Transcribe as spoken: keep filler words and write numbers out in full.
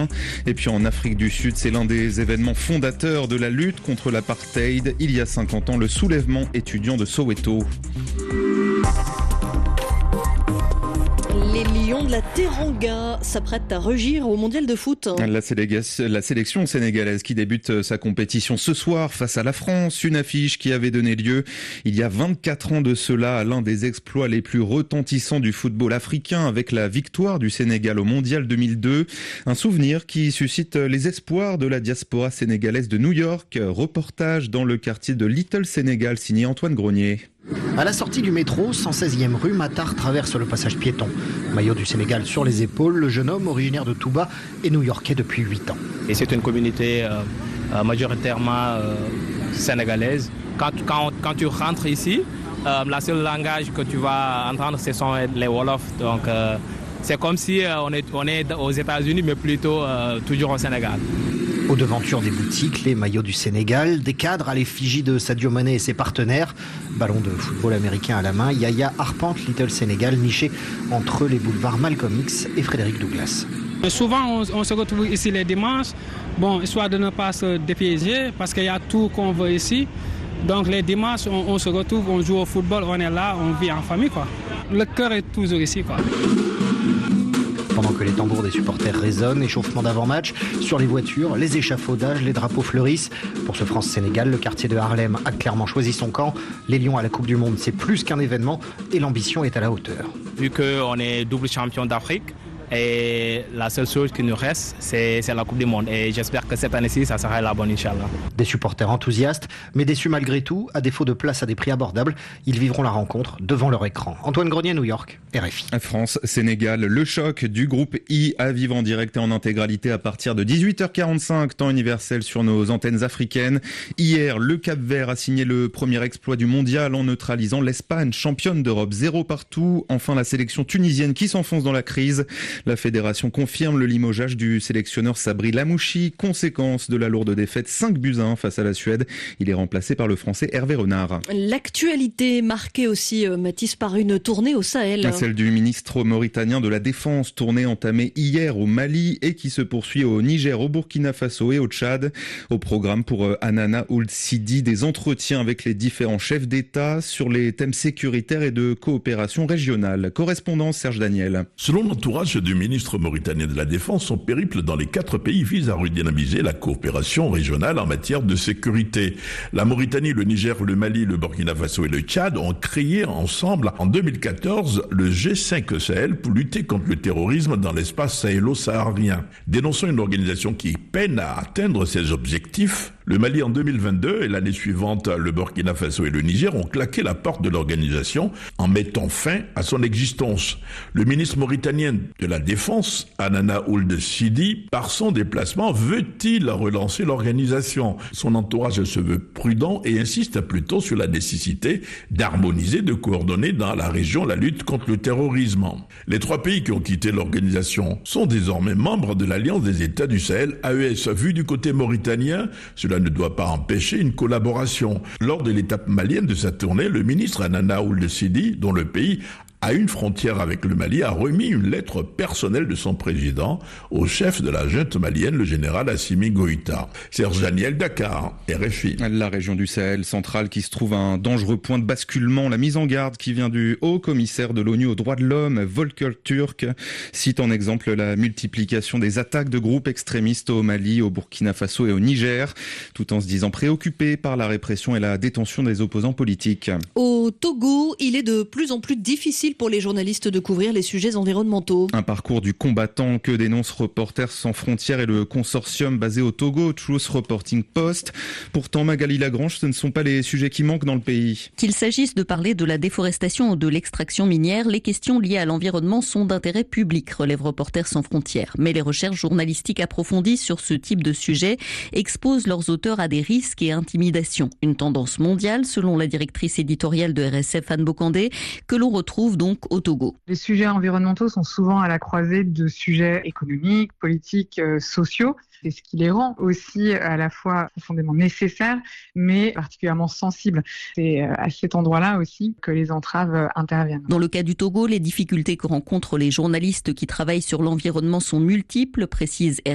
africain. Et puis en Afrique du Sud, c'est l'un des événements fondateurs de la lutte contre l'apartheid. Il y a cinquante ans, le soulèvement étudiant de Soweto. Les Lions de la Teranga s'apprêtent à rugir au mondial de foot. La, séléga- la sélection sénégalaise qui débute sa compétition ce soir face à la France. Une affiche qui avait donné lieu il y a vingt-quatre ans de cela à l'un des exploits les plus retentissants du football africain avec la victoire du Sénégal au mondial deux mille deux. Un souvenir qui suscite les espoirs de la diaspora sénégalaise de New York. Reportage dans le quartier de Little Sénégal signé Antoine Grenier. À la sortie du métro, cent seizième rue, Matar traverse le passage piéton. Maillot du Sénégal sur les épaules, le jeune homme originaire de Touba est new-yorkais depuis huit ans. Et c'est une communauté euh, majoritairement euh, sénégalaise. Quand, quand, quand tu rentres ici, euh, la seule langage que tu vas entendre, ce sont les Wolof. Donc euh, c'est comme si euh, on, est, on est aux États-Unis, mais plutôt euh, toujours au Sénégal. Aux devantures des boutiques, les maillots du Sénégal, des cadres à l'effigie de Sadio Mané et ses partenaires. Ballon de football américain à la main, Yaya arpente Little Sénégal, niché entre les boulevards Malcolm X et Frédéric Douglass. Souvent, on, on se retrouve ici les dimanches, bon, histoire de ne pas se dépiéger, parce qu'il y a tout qu'on veut ici. Donc les dimanches, on, on se retrouve, on joue au football, on est là, on vit en famille, quoi. Le cœur est toujours ici, quoi. Pendant que les tambours des supporters résonnent, échauffement d'avant-match, sur les voitures, les échafaudages, les drapeaux fleurissent. Pour ce France-Sénégal, le quartier de Harlem a clairement choisi son camp. Les Lions à la Coupe du Monde, c'est plus qu'un événement et l'ambition est à la hauteur. Vu qu'on est double champion d'Afrique, et la seule chose qui nous reste, c'est, c'est la Coupe du Monde. Et j'espère que cette année-ci, ça sera la bonne, Inch'Allah. Des supporters enthousiastes, mais déçus malgré tout. À défaut de place à des prix abordables, ils vivront la rencontre devant leur écran. Antoine Grenier, New York, R F I. France-Sénégal, le choc du groupe I à vivre en direct et en intégralité à partir de dix-huit heures quarante-cinq, temps universel sur nos antennes africaines. Hier, le Cap-Vert a signé le premier exploit du mondial en neutralisant l'Espagne, championne d'Europe, zéro partout. Enfin, la sélection tunisienne qui s'enfonce dans la crise. La fédération confirme le limogeage du sélectionneur Sabri Lamouchi, conséquence de la lourde défaite cinq buts à un face à la Suède. Il est remplacé par le français Hervé Renard. L'actualité marquée aussi, Mathis, par une tournée au Sahel. Celle du ministre mauritanien de la Défense, tournée entamée hier au Mali et qui se poursuit au Niger, au Burkina Faso et au Tchad. Au programme pour Hanana Ould Sidi, des entretiens avec les différents chefs d'État sur les thèmes sécuritaires et de coopération régionale. Correspondance Serge Daniel. Selon l'entourage du ministre mauritanien de la Défense, son périple dans les quatre pays vise à redynamiser la coopération régionale en matière de sécurité. La Mauritanie, le Niger, le Mali, le Burkina Faso et le Tchad ont créé ensemble en deux mille quatorze le G cinq Sahel pour lutter contre le terrorisme dans l'espace sahélo-saharien. Dénonçant une organisation qui peine à atteindre ses objectifs, le Mali en deux mille vingt-deux et l'année suivante, le Burkina Faso et le Niger ont claqué la porte de l'organisation en mettant fin à son existence. Le ministre mauritanien de la Défense, Hanana Ould Sidi, par son déplacement, veut-il relancer l'organisation? Son entourage se veut prudent et insiste plutôt sur la nécessité d'harmoniser, de coordonner dans la région la lutte contre le terrorisme. Les trois pays qui ont quitté l'organisation sont désormais membres de l'Alliance des États du Sahel, A E S. Vu du côté mauritanien, cela ne doit pas empêcher une collaboration. Lors de l'étape malienne de sa tournée, le ministre Hanana Ould Sidi, dont le pays à une frontière avec le Mali, a remis une lettre personnelle de son président au chef de la junte malienne, le général Assimi Goïta. Serge Daniel, Dakar, R F I. La région du Sahel central qui se trouve à un dangereux point de basculement. La mise en garde qui vient du haut commissaire de l'ONU aux droits de l'homme, Volker Turk, cite en exemple la multiplication des attaques de groupes extrémistes au Mali, au Burkina Faso et au Niger, tout en se disant préoccupé par la répression et la détention des opposants politiques. Au Togo, il est de plus en plus difficile pour les journalistes de couvrir les sujets environnementaux. Un parcours du combattant que dénonce Reporters sans frontières et le consortium basé au Togo, Truth Reporting Post. Pourtant, Magali Lagrange, ce ne sont pas les sujets qui manquent dans le pays. Qu'il s'agisse de parler de la déforestation ou de l'extraction minière, les questions liées à l'environnement sont d'intérêt public, relève Reporters sans frontières. Mais les recherches journalistiques approfondies sur ce type de sujet exposent leurs auteurs à des risques et intimidations. Une tendance mondiale, selon la directrice éditoriale de R S F, Anne Bocandé, que l'on retrouve donc au Togo. Les sujets environnementaux sont souvent à la croisée de sujets économiques, politiques, euh, sociaux. C'est ce qui les rend aussi à la fois profondément nécessaires, mais particulièrement sensibles. C'est à cet endroit-là aussi que les entraves interviennent. Dans le cas du Togo, les difficultés que rencontrent les journalistes qui travaillent sur l'environnement sont multiples, précise